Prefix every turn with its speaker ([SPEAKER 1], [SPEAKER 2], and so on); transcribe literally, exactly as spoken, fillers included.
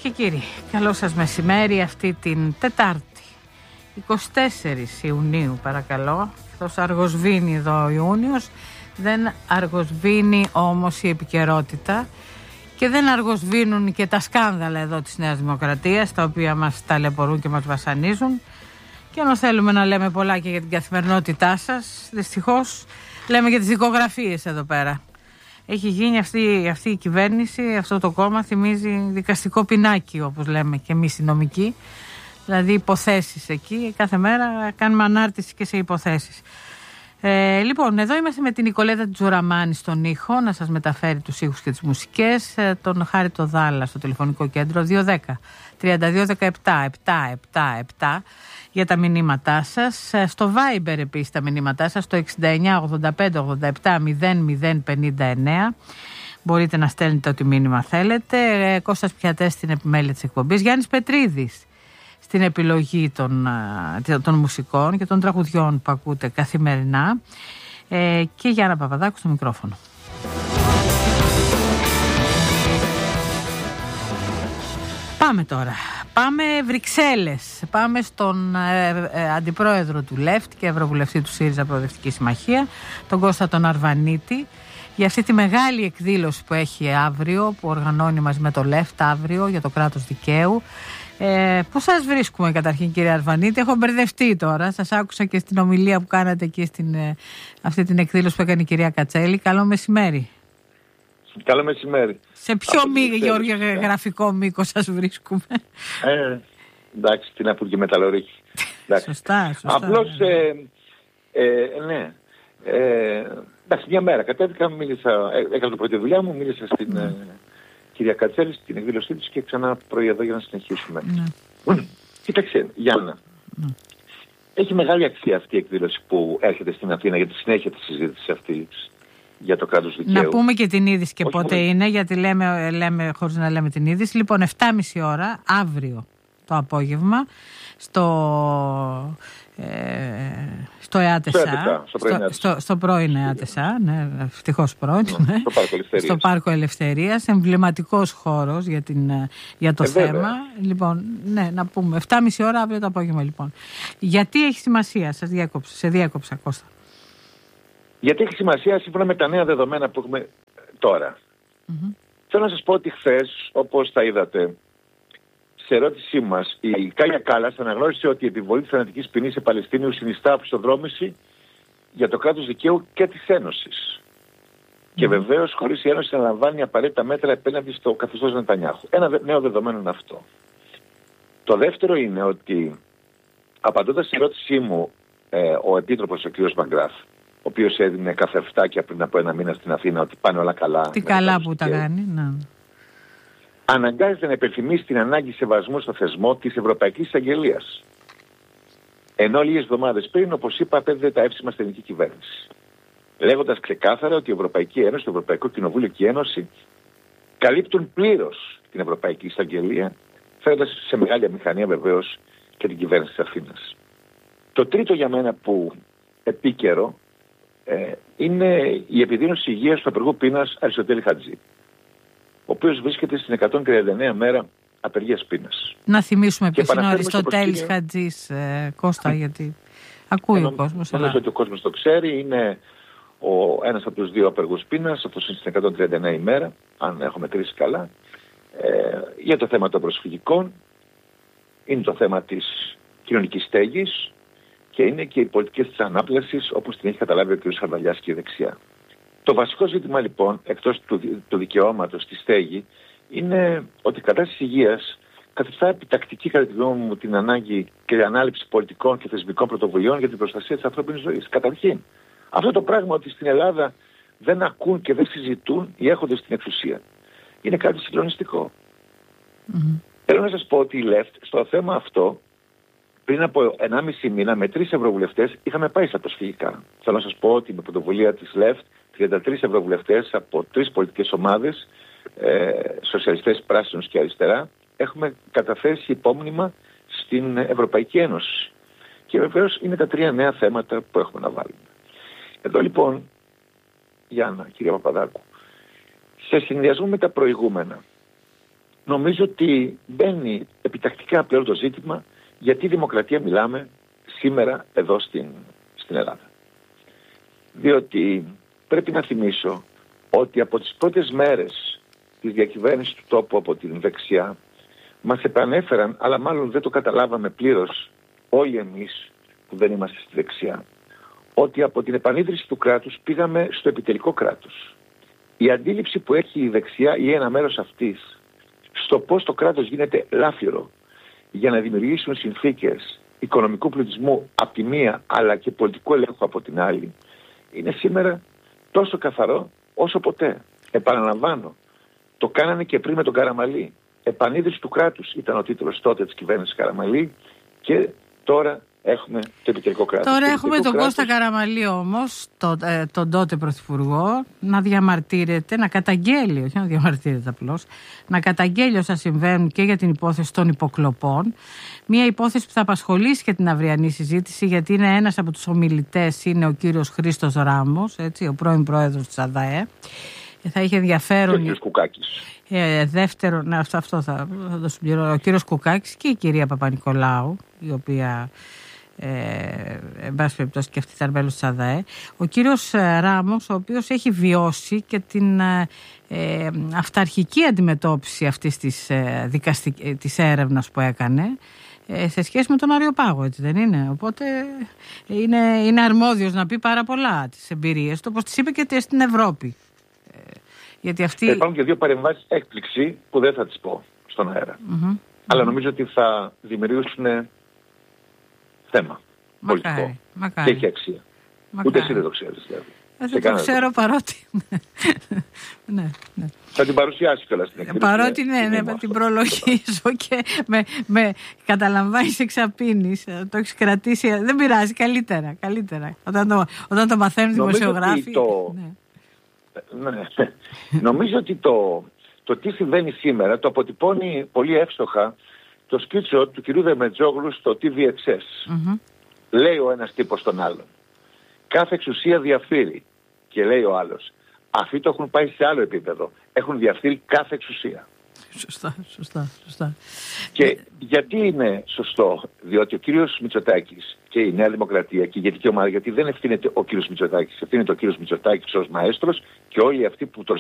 [SPEAKER 1] και κύριοι, καλό σας μεσημέρι αυτή την Τετάρτη, εικοστή τέταρτη Ιουνίου παρακαλώ. Αυτός αργοσβήνει εδώ ο Ιούνιος, δεν αργοσβήνει όμως η επικαιρότητα και δεν αργοσβήνουν και τα σκάνδαλα εδώ της Νέας Δημοκρατίας, τα οποία μας ταλαιπωρούν και μας βασανίζουν. Και ενώ θέλουμε να λέμε πολλά και για την καθημερινότητά σας, δυστυχώς λέμε για τις δικογραφίες εδώ πέρα. Έχει γίνει αυτή, αυτή η κυβέρνηση, αυτό το κόμμα θυμίζει δικαστικό πινάκι, όπως λέμε και εμείς οι νομικοί. Δηλαδή υποθέσεις εκεί, κάθε μέρα κάνουμε ανάρτηση και σε υποθέσεις. Ε, λοιπόν, εδώ είμαστε με την Νικολέτα Τζουραμάνη στον ήχο, να σας μεταφέρει τους ήχους και τις μουσικές, τον Χάρη το Δάλα στο τηλεφωνικό κέντρο δύο δέκα τριάντα δύο δεκαεπτά επτά επτά επτά για τα μηνύματά σας. Στο Viber επίσης τα μηνύματά σας, στο εξήντα εννιά ογδόντα πέντε ογδόντα επτά μηδέν μηδέν πενήντα εννέα. Μπορείτε να στέλνετε ό,τι μήνυμα θέλετε. Ε, Κώστας Πιατές στην επιμέλεια της εκπομπής, Γιάννης Πετρίδης στην επιλογή των, των μουσικών και των τραγουδιών που ακούτε καθημερινά, ε, και Γιάννα Παπαδάκου στο μικρόφωνο. Πάμε τώρα. Πάμε Βρυξέλλες. Πάμε στον ε, ε, αντιπρόεδρο του Λεφτ και ευρωβουλευτή του ΣΥΡΙΖΑ Προοδευτική Συμμαχία, τον Κώστα τον Αρβανίτη, για αυτή τη μεγάλη εκδήλωση που έχει αύριο, που οργανώνει μαζί με το Λεφτ αύριο για το κράτος δικαίου. Ε, Πού σας βρίσκουμε καταρχήν, κύριε Αρβανίτη? Έχω μπερδευτεί τώρα. Σας άκουσα και στην ομιλία που κάνατε εκεί στην ε, αυτή την εκδήλωση που έκανε η κυρία Κατσέλη. Καλό μεσημέρι.
[SPEAKER 2] Καλό μεσημέρι.
[SPEAKER 1] Σε ποιο μη, γεωγραφικό μήκο σας βρίσκουμε?
[SPEAKER 2] Ε, εντάξει, τι να πω και μεταλλορύχη.
[SPEAKER 1] Σωστά, σωστά.
[SPEAKER 2] Απλώς, ε, ε, ναι. Ε, εντάξει, μια μέρα κατέβηκα, μίλησα, έκανα το πρώτη δουλειά μου, μίλησα στην ε, κυρία Κατσέλη, στην εκδήλωσή της και ξανά πρωί εδώ για να συνεχίσουμε. Ναι. Κοίταξε, Γιάννα. Ναι. Έχει μεγάλη αξία αυτή η εκδήλωση που έρχεται στην Αθήνα για τη συνέχεια της συζήτησης αυτής για το κράτος δικαίου.
[SPEAKER 1] Να πούμε και την είδηση και
[SPEAKER 2] Όχι
[SPEAKER 1] πότε
[SPEAKER 2] μόνο
[SPEAKER 1] είναι, γιατί λέμε, λέμε χωρίς να λέμε την είδηση. Λοιπόν, επτά και μισή ώρα, αύριο το απόγευμα, στο, ε, στο ΕΑΤΕΣΑ, στο, στο, στο, στο πρώην ΕΑΤΕΣΑ, ναι, ευτυχώς πρώην, ναι,
[SPEAKER 2] στο Πάρκο Ελευθερίας.
[SPEAKER 1] Στο Πάρκο Ελευθερίας, εμβληματικός χώρος για, την, για το ε, θέμα. Βέβαια. Λοιπόν, ναι, να πούμε, επτά και μισή ώρα αύριο το απόγευμα, λοιπόν. Γιατί έχει σημασία, σας διάκοψα, σε διάκοψα, Κώστα?
[SPEAKER 2] Γιατί έχει σημασία σύμφωνα με τα νέα δεδομένα που έχουμε τώρα. Mm-hmm. Θέλω να σας πω ότι χθες, όπως τα είδατε, σε ερώτησή μας, η Κάγια Κάλλας αναγνώρισε ότι η επιβολή της θανατικής ποινής σε Παλαιστίνιους συνιστά οπισθοδρόμηση για το κράτος δικαίου και της Ένωσης. Mm-hmm. Και βεβαίως χωρίς η Ένωση να λαμβάνει απαραίτητα μέτρα απέναντι στο καθεστώς Νετανιάχου. Ένα νέο δεδομένο είναι αυτό. Το δεύτερο είναι ότι, απαντώντας στην ερώτησή μου, ε, ο Επίτροπος, ο κ. Μαγκράφ, ο οποίος έδινε καφευτάκια πριν από ένα μήνα στην Αθήνα ότι πάνε όλα καλά.
[SPEAKER 1] Τι καλά που τα κάνει, ναι.
[SPEAKER 2] Αναγκάζεται να υπενθυμίσει την ανάγκη σεβασμού στο θεσμό της Ευρωπαϊκής Εισαγγελίας. Ενώ λίγες εβδομάδες πριν, όπως είπα, απέδιδε τα εύσημα στην ελληνική κυβέρνηση. Λέγοντας ξεκάθαρα ότι η Ευρωπαϊκή Ένωση, το Ευρωπαϊκό Κοινοβούλιο και η Ένωση καλύπτουν πλήρως την Ευρωπαϊκή Εισαγγελία, φέροντας σε μεγάλη αμηχανία βεβαίως και την κυβέρνηση της Αθήνας. Το τρίτο για μένα που επίκαιρο Ε, είναι η επιδείνωση υγείας του απεργού πείνας Αριστοτέλη Χατζή, ο οποίος βρίσκεται στην εκατόν τριάντα εννέα μέρα απεργίας πείνας.
[SPEAKER 1] Να θυμίσουμε ποιος είναι ο Αριστοτέλης Χατζής, ε, Κώστα, γιατί ακούει ο κόσμος.
[SPEAKER 2] Νομίζω ότι ο κόσμος το ξέρει. Είναι ο, ένας από τους δύο απεργούς πείνας, αυτός είναι στην εκατόν τριάντα εννέα ημέρα, αν έχω μετρήσει καλά, ε, για το θέμα των προσφυγικών. Είναι το θέμα της κοινωνικής στέγης και είναι και οι πολιτικές της ανάπλασης, όπως την έχει καταλάβει ο κ. Χαρδαλιάς και η δεξιά. Το βασικό ζήτημα λοιπόν, εκτός του, του δικαιώματος στη στέγη, είναι ότι η κατάσταση υγείας καθιστά επιτακτική κατά τη γνώμη μου την ανάγκη και την ανάληψη πολιτικών και θεσμικών πρωτοβουλειών για την προστασία της ανθρώπινης ζωής. Καταρχήν, αυτό το πράγμα ότι στην Ελλάδα δεν ακούν και δεν συζητούν οι έχοντες στην εξουσία είναι κάτι συγκλονιστικό. Mm-hmm. Θέλω να σας πω ότι η Λεφτ στο θέμα αυτό, πριν από ενάμιση μήνα με τρεις ευρωβουλευτές είχαμε πάει στα προσφυγικά. Θέλω να σας πω ότι με πρωτοβουλία της Λεφτ, τριάντα τρεις ευρωβουλευτές από τρεις πολιτικές ομάδες, ε, σοσιαλιστές, πράσινους και αριστερά, έχουμε καταθέσει υπόμνημα στην Ευρωπαϊκή Ένωση. Και βεβαίως είναι τα τρία νέα θέματα που έχουμε να βάλουμε. Εδώ λοιπόν, Γιάννα, κυρία Παπαδάκου, σε συνδυασμό με τα προηγούμενα, νομίζω ότι μπαίνει επιτακτικά πλέον το ζήτημα γιατί δημοκρατία μιλάμε σήμερα εδώ στην, στην Ελλάδα. Διότι πρέπει να θυμίσω ότι από τις πρώτες μέρες της διακυβέρνησης του τόπου από την δεξιά μας επανέφεραν, αλλά μάλλον δεν το καταλάβαμε πλήρως όλοι εμείς που δεν είμαστε στη δεξιά, ότι από την επανίδρυση του κράτους πήγαμε στο επιτελικό κράτος. Η αντίληψη που έχει η δεξιά ή ένα μέρος αυτής στο πώς το κράτος γίνεται λάφυρο για να δημιουργήσουν συνθήκες οικονομικού πλουτισμού από τη μία αλλά και πολιτικού ελέγχου από την άλλη είναι σήμερα τόσο καθαρό όσο ποτέ. Επαναλαμβάνω, το κάνανε και πριν με τον Καραμαλή. Επανίδρυση του κράτους ήταν ο τίτλος τότε της κυβέρνησης Καραμαλή και τώρα έχουμε το επιτελικό κράτος.
[SPEAKER 1] Τώρα
[SPEAKER 2] το
[SPEAKER 1] έχουμε τον
[SPEAKER 2] κράτος...
[SPEAKER 1] Κώστα Καραμαλή όμως, το, ε, τον τότε πρωθυπουργό, να διαμαρτύρεται, να καταγγέλει, όχι να διαμαρτύρεται απλώς, να καταγγέλει όσα συμβαίνουν και για την υπόθεση των υποκλοπών. Μια υπόθεση που θα απασχολήσει και την αυριανή συζήτηση, γιατί είναι ένας από τους ομιλητές, είναι ο κύριος Χρήστος Ράμος, έτσι, ο πρώην πρόεδρος της ΑΔΑΕ. Θα είχε ενδιαφέρον.
[SPEAKER 2] Και ο κύριος Κουκάκης.
[SPEAKER 1] Ε, δεύτερο, ναι, αυτό, αυτό θα, θα το συμπληρώσω. Ο κύριος Κουκάκης και η κυρία Παπα-Νικολάου, η οποία ε, εν πάση περιπτώσει και αυτή ήταν μέλος της ΑΔΑΕ. Ο κύριος Ράμος, ο οποίος έχει βιώσει και την ε, ε, αυταρχική αντιμετώπιση αυτής της, ε, δικαστικ, της έρευνας που έκανε ε, σε σχέση με τον Αριοπάγο, έτσι δεν είναι? Οπότε είναι, είναι αρμόδιος να πει πάρα πολλά τις εμπειρίες του, όπως τις είπε και στην Ευρώπη. Γιατί αυτή...
[SPEAKER 2] Υπάρχουν και δύο παρεμβάσεις έκπληξη που δεν θα τις πω στον αέρα. Mm-hmm. Αλλά νομίζω ότι θα δημιουργήσουν θέμα
[SPEAKER 1] μακάρι,
[SPEAKER 2] πολιτικό.
[SPEAKER 1] Μακάρι.
[SPEAKER 2] Και έχει αξία.
[SPEAKER 1] Μακάρι.
[SPEAKER 2] Ούτε εσύ δεν το ξέρεις. Δηλαδή.
[SPEAKER 1] Δεν το ξέρω παρότι... ναι, ναι.
[SPEAKER 2] Θα την παρουσιάσει κιόλας στην εκδήλωση.
[SPEAKER 1] Παρότι ναι, ναι, ναι, την προλογίζω και με, με καταλαμβάνεις εξαπίνεις. Το έχεις κρατήσει. Δεν πειράζει, καλύτερα. καλύτερα. Όταν, το, όταν το μαθαίνουν δημοσιογράφοι...
[SPEAKER 2] Το...
[SPEAKER 1] Ναι.
[SPEAKER 2] Ναι. Νομίζω ότι το, το τι συμβαίνει σήμερα το αποτυπώνει πολύ εύστοχα το σκίτσο του κυρίου Δεμετζόγλου στο τι βι εξ ες. Mm-hmm. Λέει ο ένας τύπος στον άλλον, κάθε εξουσία διαφθείρει. Και λέει ο άλλος, αυτοί το έχουν πάει σε άλλο επίπεδο. Έχουν διαφθείρει κάθε εξουσία.
[SPEAKER 1] Σωστά, σωστά, σωστά.
[SPEAKER 2] Και γιατί είναι σωστό? Διότι ο κύριος Μητσοτάκης και η Νέα Δημοκρατία και η ηγετική ομάδα, γιατί δεν ευθύνεται ο κύριος Μητσοτάκης, ευθύνεται ο κύριος Μητσοτάκης ως μαέστρος και όλοι αυτοί που τον